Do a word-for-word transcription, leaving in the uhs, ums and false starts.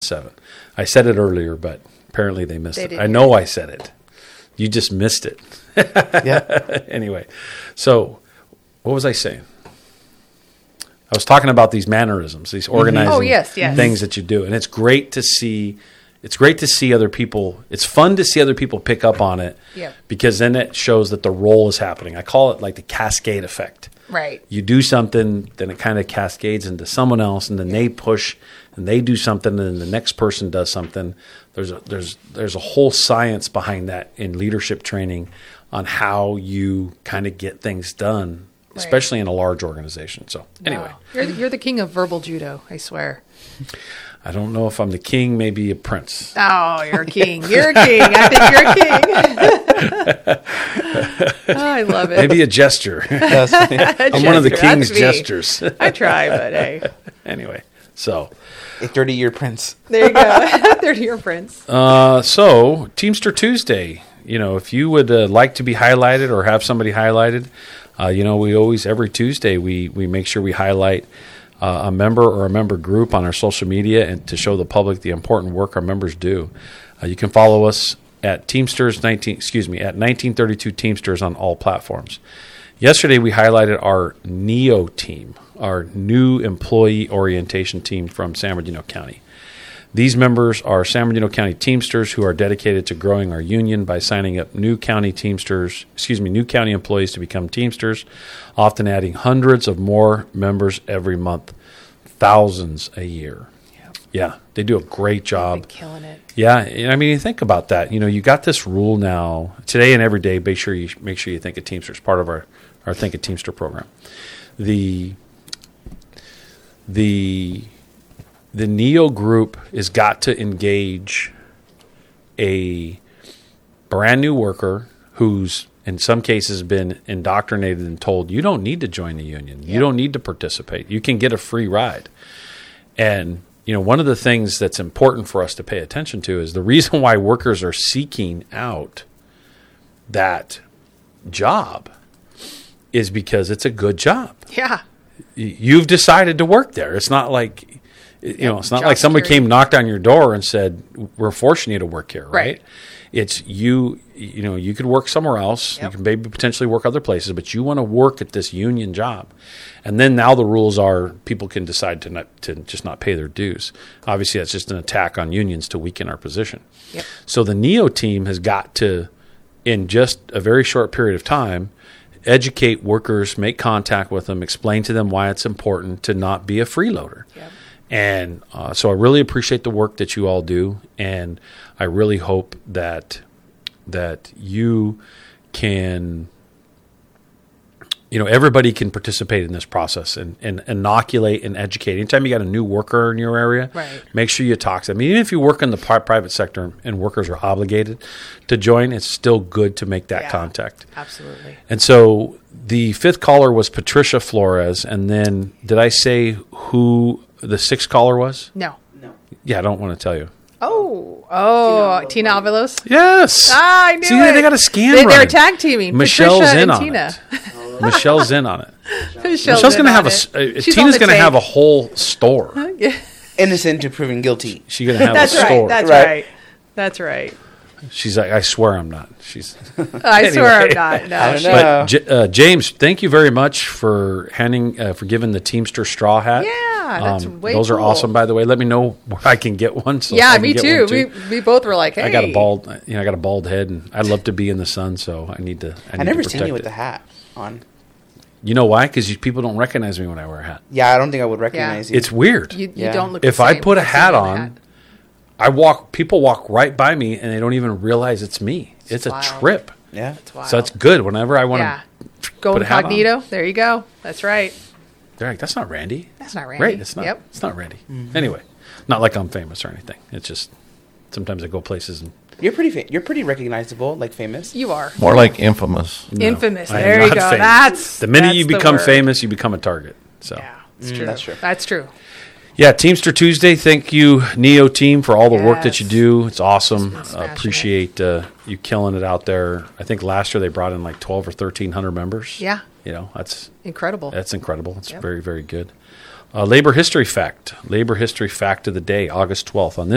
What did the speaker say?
seven. I said it earlier, but apparently they missed They it. didn't I hear know I said it. You just missed it. Yeah. Anyway, so what was I saying? I was talking about these mannerisms, these organizing Oh, yes, yes. things that you do. And it's great to see it's great to see other people. It's fun to see other people pick up on it Yep. because then it shows that the role is happening. I call it like the cascade effect. Right. You do something, then it kind of cascades into someone else, and then they push, and they do something, and then the next person does something. There's a, there's there's a whole science behind that in leadership training on how you kind of get things done, Right. especially in a large organization. So anyway, Wow. You're, the- you're the king of verbal judo, I swear. I don't know if I'm the king, maybe a prince. Oh, you're a king. You're a king. I think you're a king. Oh, I love it. Maybe a gesture. That's funny. I'm one of the Gesture, king's that's me. gestures. I try, but hey. Anyway, so A thirty-year prince. There you go. They're your prince. uh, so Teamster Tuesday. You know, if you would uh, like to be highlighted or have somebody highlighted, uh, you know, we always every Tuesday we we make sure we highlight uh, a member or a member group on our social media and to show the public the important work our members do. Uh, you can follow us at Teamsters nineteen. Excuse me, at nineteen thirty-two Teamsters on all platforms. Yesterday we highlighted our NEO team, our new employee orientation team from San Bernardino County. These members are San Bernardino County Teamsters who are dedicated to growing our union by signing up new county Teamsters, excuse me, new county employees to become Teamsters, often adding hundreds of more members every month, thousands a year. Yeah, they do a great job. Been killing it. Yeah, and I mean, you think about that. You know, you got this rule now today and every day. Make sure you make sure you think of Teamsters, part of our our Think of Teamster program. The the the NEO group has got to engage a brand new worker who's in some cases been indoctrinated and told you don't need to join the union, you Yep. don't need to participate, you can get a free ride. And you know, one of the things that's important for us to pay attention to is the reason why workers are seeking out that job is because it's a good job. Yeah. Y- You've decided to work there. It's not like, you know, it's not like job somebody security. came, knocked on your door and said, we're forcing you to work here, right? Right. It's you, you know, you could work somewhere else. Yep. You can maybe potentially work other places, but you want to work at this union job. And then now the rules are people can decide to not, to just not pay their dues. Obviously, that's just an attack on unions to weaken our position. Yep. So the NEO team has got to, in just a very short period of time, educate workers, make contact with them, explain to them why it's important to not be a freeloader. Yep. And uh, so I really appreciate the work that you all do, and I really hope that that you can, you know, everybody can participate in this process and, and inoculate and educate. Anytime you got a new worker in your area, Right. make sure you talk to them. I mean, even if you work in the pri- private sector and workers are obligated to join, it's still good to make that Yeah. contact. Absolutely. And so the fifth caller was Patricia Flores, and then did I say who the sixth caller was? No. Yeah, I don't want to tell you. Oh. Oh. Tina Avalos. Yes. Ah, I knew See, it. they got a scam They, they're running. tag teaming. Michelle's Patricia in and on Tina. it. Michelle's in on it. Michelle's, Michelle's in going to on have a. it. s- Uh, She's Tina's on the going to have a tape. whole store. Innocent to proven guilty. She's going to have That's a store. right. That's Right. right. That's right. She's like, I swear I'm not. She's. I swear I'm Anyway. not. No. I don't she- know. But J- uh, James, thank you very much for handing uh, for giving the Teamster straw hat. Yeah, that's way Those are cool. awesome, by the way. Let me know where I can get one. So I yeah, can me get too. one, We we both were like, hey. I got a bald, you know, I got a bald head, and I love to be in the sun, so I need to. I, need I never to seen protect you with it. the hat on. You know why? Because people don't recognize me when I wear a hat. Yeah, I don't think I would recognize you. It's weird. You, you Yeah. don't look If the I same put a with hat someone with a on, I walk. People walk right by me, and they don't even realize it's me. It's, a wild. trip. yeah. It's wild. So that's good. Whenever I want yeah. to Go put a hat on. incognito. There you go. That's right. They're like, that's not Randy. That's not Randy. Right, it's not. Yep. It's not Randy. Anyway, not like I'm famous or anything. It's just sometimes I go places and You're pretty. Fa- you're pretty recognizable, like famous. You are. More like infamous. no, Infamous. I am There you not go. famous. That's the minute that's you the become word. famous, you become a target. So Yeah, it's Mm, true. that's true. That's true. yeah, Teamster Tuesday. Thank you, NEO team, for all the work that you Yes. do. It's awesome. Just been Uh, smashing appreciate uh, you killing it out there. I think last year they brought in like twelve or thirteen hundred members. Yeah. you know that's Incredible. That's incredible. It's Yep. very, very good. Uh, labor history fact. Labor history fact of the day, August twelfth. On this